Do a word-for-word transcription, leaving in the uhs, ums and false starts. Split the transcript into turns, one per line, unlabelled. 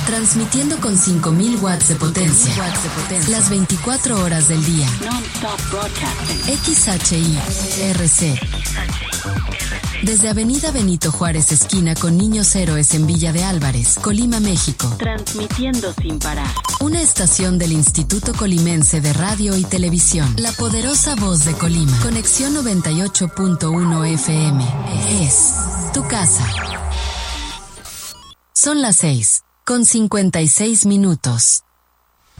Transmitiendo con cinco mil watts de potencia. Las veinticuatro horas del día. X H I R C. Desde Avenida Benito Juárez, esquina con Niños Héroes en Villa de Álvarez, Colima, México.
Transmitiendo sin parar.
Una estación del Instituto Colimense de Radio y Televisión. La poderosa voz de Colima. Conexión noventa y ocho punto uno F M. Es tu casa. Son las seis, con cincuenta y seis minutos.